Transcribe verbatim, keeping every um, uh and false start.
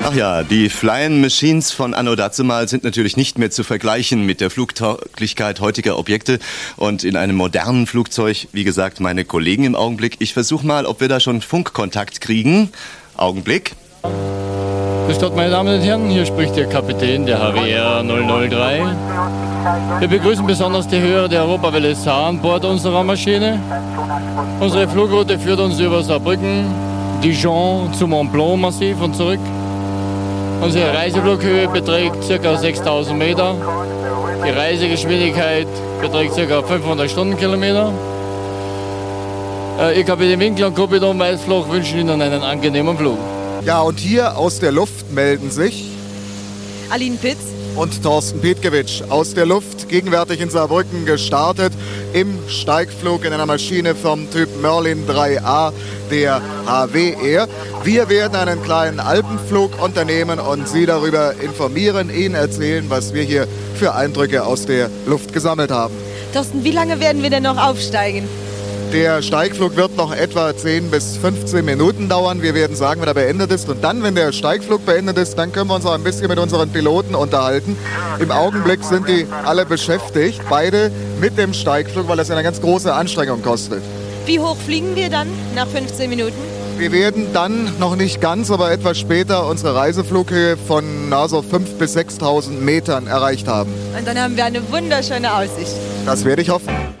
Ach ja, die Flying Machines von anno dazumal sind natürlich nicht mehr zu vergleichen mit der Flugtauglichkeit heutiger Objekte. Und in einem modernen Flugzeug, wie gesagt, meine Kollegen im Augenblick. Ich versuche mal, ob wir da schon Funkkontakt kriegen. Augenblick. Grüß Gott, meine Damen und Herren, hier spricht der Kapitän der H W R null null drei. Wir begrüßen besonders die Hörer der Europawelle Saar an Bord unserer Maschine. Unsere Flugroute führt uns über Saarbrücken, Dijon zum Mont Blanc Massiv und zurück. Unsere Reiseflughöhe beträgt ca. sechstausend Meter. Die Reisegeschwindigkeit beträgt ca. fünfhundert Stundenkilometer. Ich Kapitän Winkler und Kopiton Weißfloch wünschen Ihnen einen angenehmen Flug. Ja, und hier aus der Luft melden sich Aline Pitz und Thorsten Petkewitsch aus der Luft, gegenwärtig in Saarbrücken gestartet, im Steigflug in einer Maschine vom Typ Merlin drei A der H W R. Wir werden einen kleinen Alpenflug unternehmen und Sie darüber informieren, Ihnen erzählen, was wir hier für Eindrücke aus der Luft gesammelt haben. Thorsten, wie lange werden wir denn noch aufsteigen? Der Steigflug wird noch etwa zehn bis fünfzehn Minuten dauern. Wir werden sagen, wenn er beendet ist. Und dann, wenn der Steigflug beendet ist, dann können wir uns auch ein bisschen mit unseren Piloten unterhalten. Im Augenblick sind die alle beschäftigt, beide mit dem Steigflug, weil das eine ganz große Anstrengung kostet. Wie hoch fliegen wir dann nach fünfzehn Minuten? Wir werden dann noch nicht ganz, aber etwas später unsere Reiseflughöhe von na, so fünftausend bis sechstausend Metern erreicht haben. Und dann haben wir eine wunderschöne Aussicht. Das werde ich hoffen.